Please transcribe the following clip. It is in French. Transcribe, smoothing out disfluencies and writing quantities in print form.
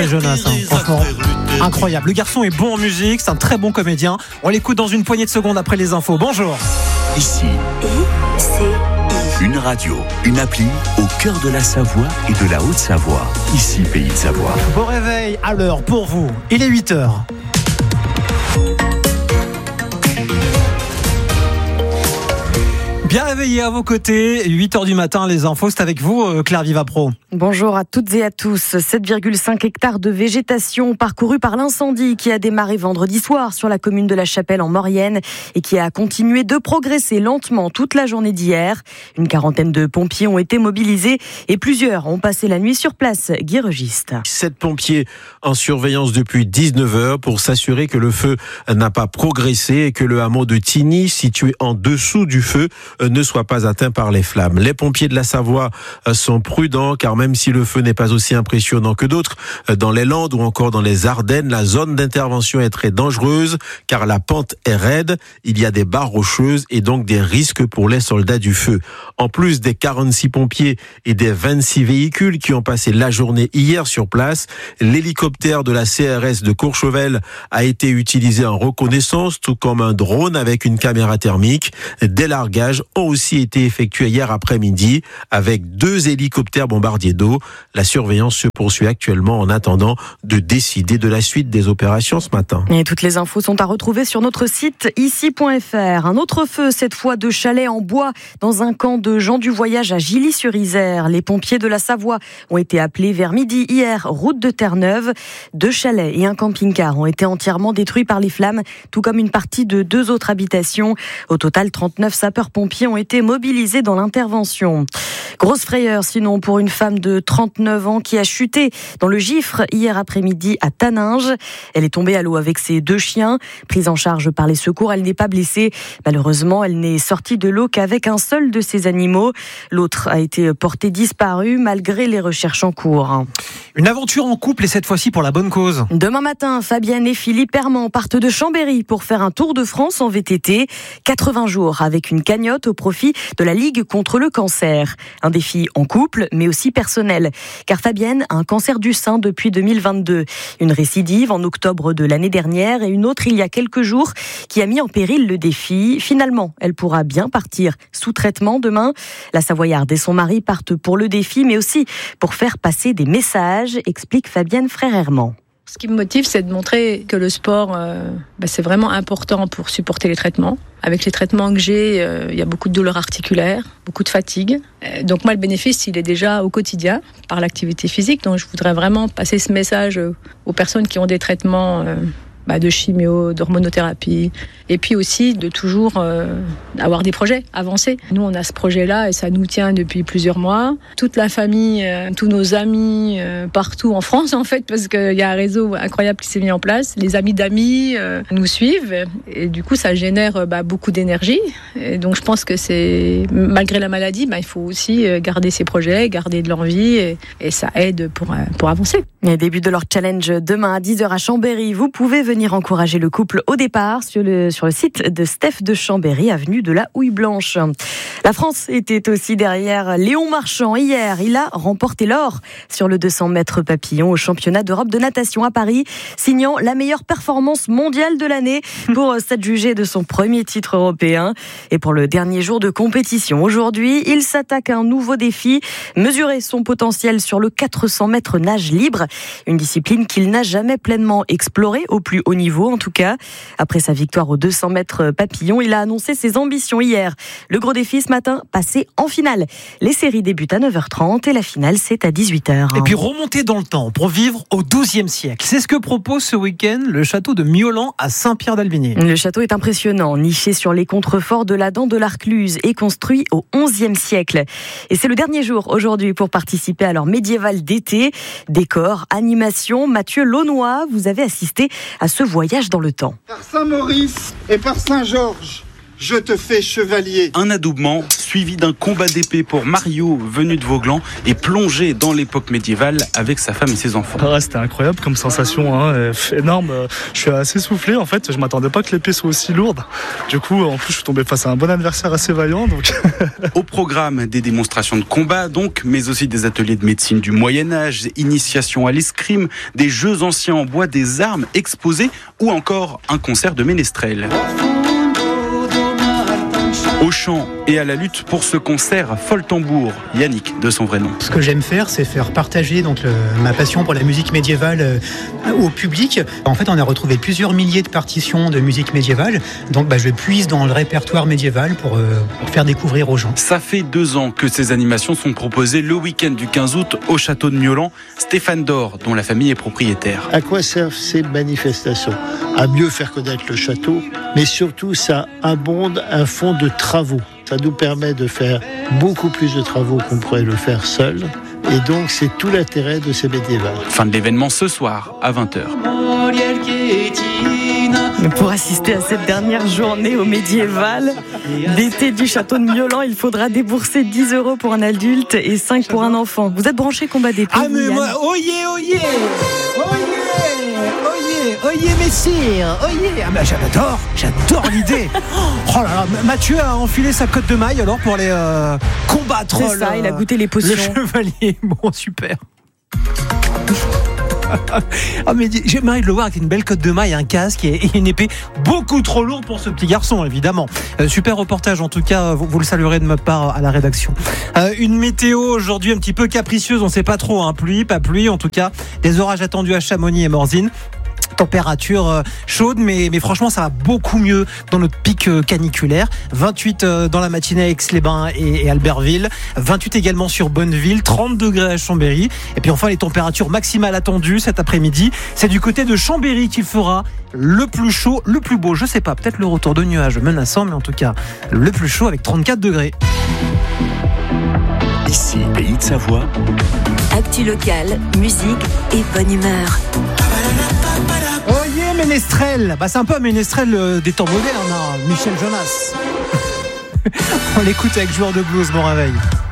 Jonas, franchement, incroyable. Le garçon est bon en musique, c'est un très bon comédien. On l'écoute dans une poignée de secondes après les infos. Bonjour. Ici, une radio, une appli au cœur de la Savoie et de la Haute-Savoie. Ici, Pays de Savoie. Beau réveil à l'heure pour vous. Il est 8h. Bien réveillé à vos côtés, 8h du matin, les infos, c'est avec vous, Claire Vivapro. Bonjour à toutes et à tous. 7,5 hectares de végétation parcourus par l'incendie qui a démarré vendredi soir sur la commune de La Chapelle en Maurienne et qui a continué de progresser lentement toute la journée d'hier. Une quarantaine de pompiers ont été mobilisés et plusieurs ont passé la nuit sur place. Guy Registe. 7 pompiers en surveillance depuis 19h pour s'assurer que le feu n'a pas progressé et que le hameau de Tigny, situé en dessous du feu, ne soit pas atteint par les flammes. Les pompiers de la Savoie sont prudents car même si le feu n'est pas aussi impressionnant que d'autres, dans les Landes ou encore dans les Ardennes, la zone d'intervention est très dangereuse car la pente est raide, il y a des barres rocheuses et donc des risques pour les soldats du feu. En plus des 46 pompiers et des 26 véhicules qui ont passé la journée hier sur place, l'hélicoptère de la CRS de Courchevel a été utilisé en reconnaissance, tout comme un drone avec une caméra thermique. Des largages ont aussi été effectués hier après-midi avec 2 hélicoptères bombardiers d'eau. La surveillance se poursuit actuellement en attendant de décider de la suite des opérations ce matin. Et toutes les infos sont à retrouver sur notre site ici.fr. Un autre feu, cette fois de chalet en bois, dans un camp de gens du voyage à Gilly-sur-Isère. Les pompiers de la Savoie ont été appelés vers midi hier, route de Terre-Neuve. 2 chalets et un camping-car ont été entièrement détruits par les flammes, tout comme une partie de 2 autres habitations. Au total, 39 sapeurs-pompiers ont été mobilisés dans l'intervention. Grosse frayeur sinon pour une femme de 39 ans qui a chuté dans le Gifre hier après-midi à Taninges. Elle est tombée à l'eau avec ses 2 chiens. Prise en charge par les secours, elle n'est pas blessée. Malheureusement, elle n'est sortie de l'eau qu'avec un seul de ses animaux. L'autre a été porté disparu malgré les recherches en cours. Une aventure en couple et cette fois-ci pour la bonne cause. Demain matin, Fabienne et Philippe Herman partent de Chambéry pour faire un tour de France en VTT. 80 jours avec une cagnotte au profit de la Ligue contre le cancer. Un défi en couple, mais aussi personnel. Car Fabienne a un cancer du sein depuis 2022. Une récidive en octobre de l'année dernière et une autre il y a quelques jours qui a mis en péril le défi. Finalement, elle pourra bien partir sous traitement demain. La Savoyarde et son mari partent pour le défi, mais aussi pour faire passer des messages, explique Fabienne Frère-Herman. Ce qui me motive, c'est de montrer que le sport, c'est vraiment important pour supporter les traitements. Avec les traitements que j'ai, il y a beaucoup de douleurs articulaires, beaucoup de fatigue. Donc moi, le bénéfice, il est déjà au quotidien par l'activité physique. Donc je voudrais vraiment passer ce message aux personnes qui ont des traitements de chimio, d'hormonothérapie, et puis aussi de toujours avoir des projets avancés. Nous, on a ce projet-là et ça nous tient depuis plusieurs mois. Toute la famille, tous nos amis, partout en France en fait, parce qu'il y a un réseau incroyable qui s'est mis en place. Les amis d'amis nous suivent et du coup, ça génère beaucoup d'énergie. Et donc, je pense que c'est malgré la maladie, il faut aussi garder ses projets, garder de l'envie et ça aide pour avancer. Et début de leur challenge demain à 10h à Chambéry. Vous pouvez venir encourager le couple au départ sur le site de Steph de Chambéry, avenue de la Houille Blanche. La France était aussi derrière Léon Marchand. Hier, il a remporté l'or sur le 200 mètres papillon au championnat d'Europe de natation à Paris, signant la meilleure performance mondiale de l'année pour s'adjuger de son premier titre européen. Et pour le dernier jour de compétition aujourd'hui, il s'attaque à un nouveau défi, mesurer son potentiel sur le 400 mètres nage libre, une discipline qu'il n'a jamais pleinement explorée au plus haut niveau en tout cas. Après sa victoire aux 200 mètres papillon, il a annoncé ses ambitions hier. Le gros défi ce matin, passer en finale. Les séries débutent à 9h30 et la finale c'est à 18h. Et puis remonter dans le temps pour vivre au XIIe siècle. C'est ce que propose ce week-end le château de Miolan à Saint-Pierre-d'Albigny. Le château est impressionnant, niché sur les contreforts de la dent de l'Arcluse et construit au XIe siècle. Et c'est le dernier jour aujourd'hui pour participer à leur médiéval d'été. Décor, animation, Mathieu Launois, vous avez assisté à ce voyage dans le temps. Par Saint-Maurice et par Saint-Georges, je te fais chevalier. Un adoubement suivi d'un combat d'épée pour Mario, venu de Vauglan, et plongé dans l'époque médiévale avec sa femme et ses enfants. C'était incroyable comme sensation, énorme. Je suis assez soufflé en fait, je m'attendais pas que l'épée soit aussi lourde. Du coup, en plus, je suis tombé face à un bon adversaire assez vaillant. Donc... Au programme, des démonstrations de combat donc, mais aussi des ateliers de médecine du Moyen-Âge, initiation à l'escrime, des jeux anciens en bois, des armes exposées ou encore un concert de ménestrel. Au chant et à la lutte pour ce concert Folle-Tambour, Yannick de son vrai nom. Ce que j'aime faire, c'est faire partager ma passion pour la musique médiévale au public. En fait, on a retrouvé plusieurs milliers de partitions de musique médiévale. Donc je puise dans le répertoire médiéval pour faire découvrir aux gens. Ça fait 2 ans que ces animations sont proposées le week-end du 15 août au château de Miolan. Stéphane Dor, dont la famille est propriétaire. À quoi servent ces manifestations ? À mieux faire connaître le château, mais surtout ça abonde un fonds de travaux. Ça nous permet de faire beaucoup plus de travaux qu'on pourrait le faire seul. Et donc, c'est tout l'intérêt de ces médiévales. Fin de l'événement ce soir à 20h. Pour assister à cette dernière journée au médiéval d'été du château de Miolan, il faudra débourser 10 € pour un adulte et 5 pour un enfant. Vous êtes branché combat d'épée? Ah mais moi, oyez messire, oyez. Ah bah j'adore l'idée. Oh là là, Mathieu a enfilé sa cotte de maille alors pour aller combattre. C'est ça, il a goûté les potions. Le chevalier, bon super. Ah mais j'aimerais le voir avec une belle cotte de maille, un casque et une épée beaucoup trop lourde pour ce petit garçon évidemment. Super reportage en tout cas, vous le saluerez de ma part à la rédaction. Une météo aujourd'hui un petit peu capricieuse, on sait pas trop, pluie, pas pluie, en tout cas des orages attendus à Chamonix et Morzine. Température chaude, mais franchement ça va beaucoup mieux dans notre pic caniculaire. 28 dans la matinée à Aix-les-Bains et Albertville, 28 également sur Bonneville, 30 degrés à Chambéry. Et puis enfin les températures maximales attendues cet après-midi, c'est du côté de Chambéry qu'il fera le plus chaud, le plus beau. Je sais pas, peut-être le retour de nuages menaçants, mais en tout cas le plus chaud avec 34 degrés. Ici, Pays de Savoie. Actu locale, musique et bonne humeur. Oyez Ménestrel, c'est un peu un Ménestrel des temps modernes, Michel Jonas. On l'écoute avec Joueur de blues, bon réveil.